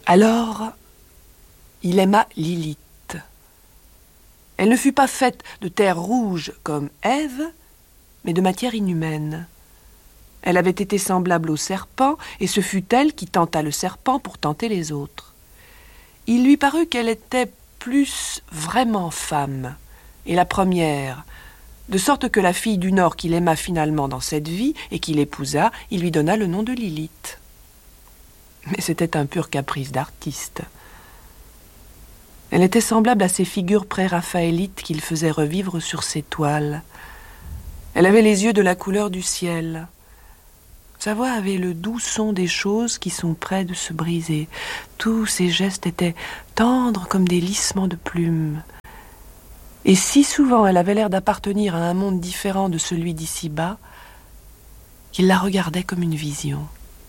Alors, il aima Lilith. Elle ne fut pas faite de terre rouge comme Ève, mais de matière inhumaine. Elle avait été semblable au serpent, et ce fut elle qui tenta le serpent pour tenter les autres. Il lui parut qu'elle était plus vraiment femme, et la première, de sorte que la fille du Nord qu'il aima finalement dans cette vie, et qu'il épousa, il lui donna le nom de Lilith. Mais c'était un pur caprice d'artiste. Elle était semblable à ces figures pré-raphaélites qu'il faisait revivre sur ses toiles. Elle avait les yeux de la couleur du ciel. Sa voix avait le doux son des choses qui sont près de se briser. Tous ses gestes étaient tendres comme des lissements de plumes. Et si souvent elle avait l'air d'appartenir à un monde différent de celui d'ici-bas, qu'il la regardait comme une vision.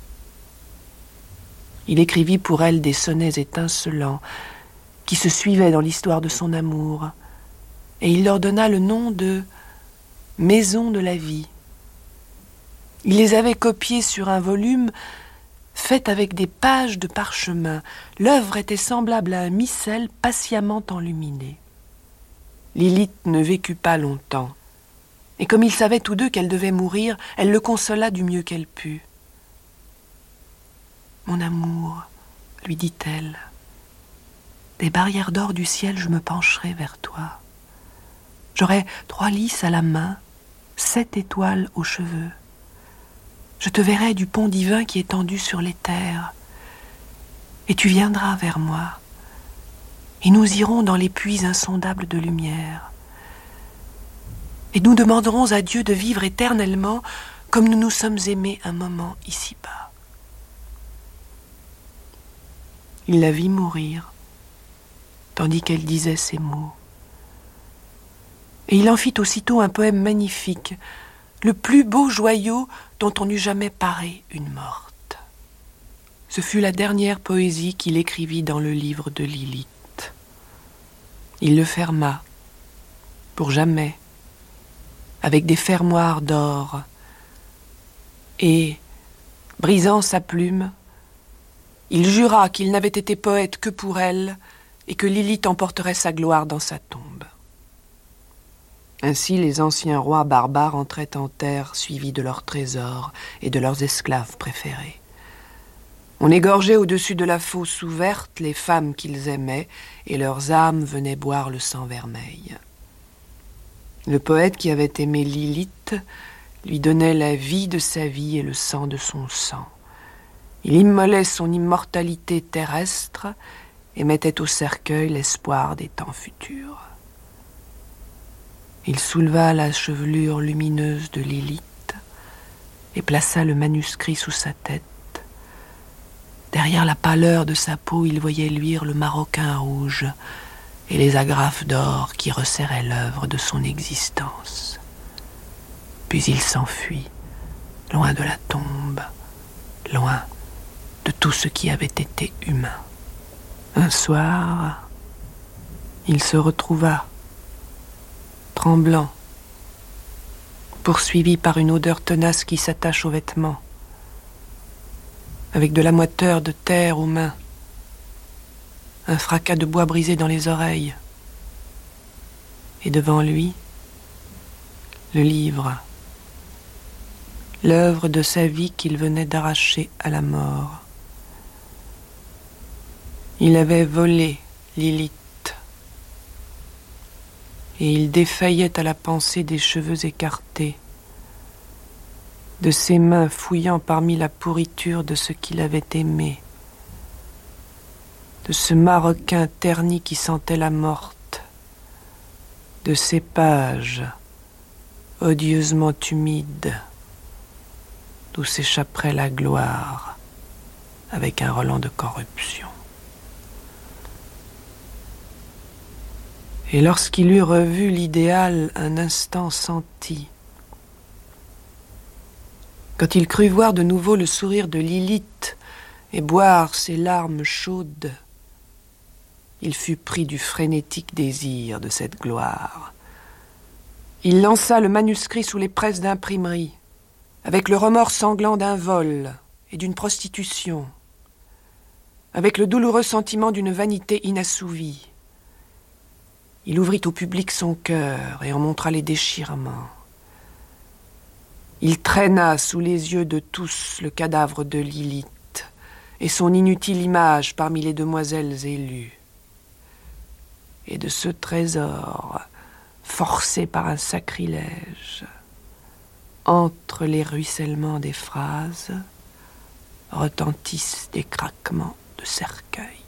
Il écrivit pour elle des sonnets étincelants, qui se suivaient dans l'histoire de son amour, et il leur donna le nom de « Maison de la vie ». Il les avait copiés sur un volume fait avec des pages de parchemin. L'œuvre était semblable à un missel patiemment enluminé. Lilith ne vécut pas longtemps, et comme ils savaient tous deux qu'elle devait mourir, elle le consola du mieux qu'elle put. « Mon amour, lui dit-elle, des barrières d'or du ciel, je me pencherai vers toi. J'aurai 3 lys à la main, 7 étoiles aux cheveux. Je te verrai du pont divin qui est tendu sur les terres, et tu viendras vers moi, et nous irons dans les puits insondables de lumière, et nous demanderons à Dieu de vivre éternellement comme nous nous sommes aimés un moment ici-bas. » Il la vit mourir, tandis qu'elle disait ces mots. Et il en fit aussitôt un poème magnifique, le plus beau joyau dont on eût jamais paré une morte. Ce fut la dernière poésie qu'il écrivit dans le livre de Lilith. Il le ferma, pour jamais, avec des fermoirs d'or, et, brisant sa plume, il jura qu'il n'avait été poète que pour elle et que Lilith emporterait sa gloire dans sa tombe. Ainsi les anciens rois barbares entraient en terre suivis de leurs trésors et de leurs esclaves préférés. On égorgeait au-dessus de la fosse ouverte les femmes qu'ils aimaient et leurs âmes venaient boire le sang vermeil. Le poète qui avait aimé Lilith lui donnait la vie de sa vie et le sang de son sang. Il immolait son immortalité terrestre et mettait au cercueil l'espoir des temps futurs. Il souleva la chevelure lumineuse de Lilith et plaça le manuscrit sous sa tête. Derrière la pâleur de sa peau, il voyait luire le maroquin rouge et les agrafes d'or qui resserraient l'œuvre de son existence. Puis il s'enfuit, loin de la tombe, loin de tout ce qui avait été humain. Un soir, il se retrouva, tremblant, poursuivi par une odeur tenace qui s'attache aux vêtements, avec de la moiteur de terre aux mains, un fracas de bois brisé dans les oreilles, et devant lui, le livre, l'œuvre de sa vie qu'il venait d'arracher à la mort. Il avait volé Lilith, et il défaillait à la pensée des cheveux écartés, de ses mains fouillant parmi la pourriture de ce qu'il avait aimé, de ce maroquin terni qui sentait la morte, de ces pages odieusement humides d'où s'échapperait la gloire avec un relent de corruption. Et lorsqu'il eut revu l'idéal un instant senti, quand il crut voir de nouveau le sourire de Lilith et boire ses larmes chaudes, il fut pris du frénétique désir de cette gloire. Il lança le manuscrit sous les presses d'imprimerie, avec le remords sanglant d'un vol et d'une prostitution. avec le douloureux sentiment d'une vanité inassouvie. Il ouvrit au public son cœur et en montra les déchirements. Il traîna sous les yeux de tous le cadavre de Lilith et son inutile image parmi les demoiselles élues. Et de ce trésor, forcé par un sacrilège, entre les ruissellements des phrases, retentissent des craquements de cercueil.